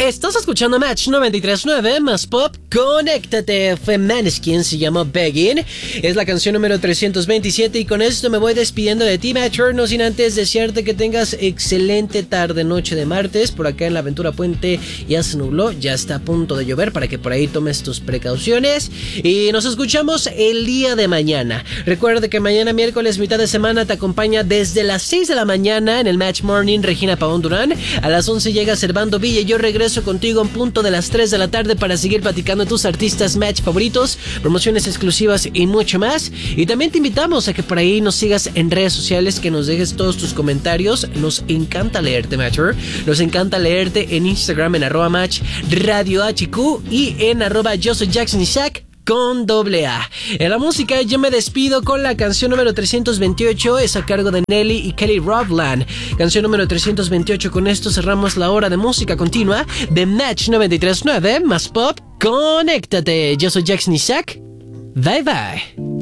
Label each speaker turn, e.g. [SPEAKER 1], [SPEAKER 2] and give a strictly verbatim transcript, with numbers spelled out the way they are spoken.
[SPEAKER 1] Estás escuchando Match noventa y tres punto nueve más Pop. Conéctate. Fue Maneskin, se llamó Begging. Es la canción número trescientos veintisiete y con esto me voy despidiendo de ti, Matcher. No sin antes desearte que tengas excelente tarde, noche de martes. Por acá en la Aventura Puente ya se nubló, ya está a punto de llover para que por ahí tomes tus precauciones. Y nos escuchamos el día de mañana. Recuerda que mañana miércoles, mitad de semana, te acompaña desde las seis de la mañana en el Match Morning Regina Pavón Durán. A las once llega Servando Villa y yo regreso contigo en punto de las tres de la tarde para seguir platicando tus artistas Match favoritos, promociones exclusivas y mucho más. Y también te invitamos a que por ahí nos sigas en redes sociales, que nos dejes todos tus comentarios. Nos encanta leerte, Matcher. Nos encanta leerte en Instagram en arroba match radio H Q y en arroba yo soy Jackson Isaac con doble A. En la música yo me despido con la canción número trescientos veintiocho, es a cargo de Nelly y Kelly Rowland. Canción número trescientos veintiocho, con esto cerramos la hora de música continua de Match noventa y tres punto nueve más Pop. Conéctate, yo soy Jackson Isaac. Bye bye.